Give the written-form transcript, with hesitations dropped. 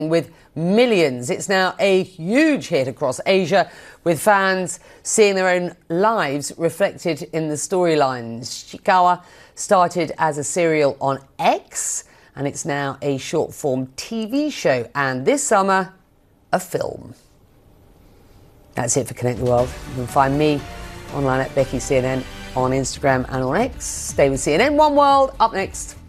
with millions. It's now a huge hit across Asia, with fans seeing their own lives reflected in the storylines. Chiikawa started as a serial on X, and it's now a short-form TV show, and this summer, a film. That's it for Connect the World. You can find me online at BeckyCNN on Instagram and on X. Stay with CNN One World. Up next.